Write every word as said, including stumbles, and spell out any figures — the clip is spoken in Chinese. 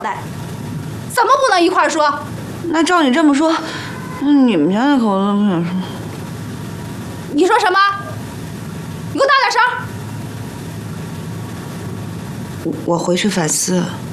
袋，怎么不能一块说？ 那照你这么说，你们家那口子不想说？ 你说什么？你给我大点声！ 我我回去反思。